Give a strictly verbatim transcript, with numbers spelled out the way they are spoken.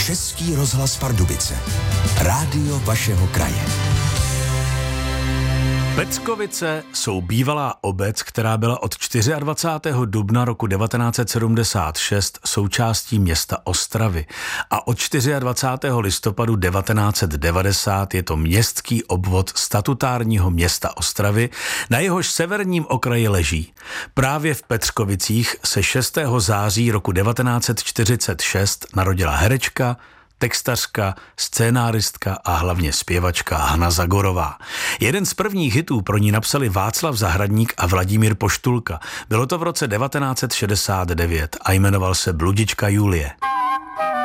Český rozhlas Pardubice. Rádio vašeho kraje. Peckovice jsou bývalá obec, která byla od dvacátého čtvrtého dubna roku devatenáct set sedmdesát šest součástí města Ostravy a od dvacátého čtvrtého listopadu devatenáct set devadesát je to městský obvod statutárního města Ostravy, na jehož severním okraji leží. Právě v Peckovicích se šestého září roku devatenáct set čtyřicet šest narodila herečka, textařka, scénáristka a hlavně zpěvačka Hana Zagorová. Jeden z prvních hitů pro ní napsali Václav Zahradník a Vladimír Poštulka. Bylo to v roce devatenáct set šedesát devět a jmenoval se Bludička Julie.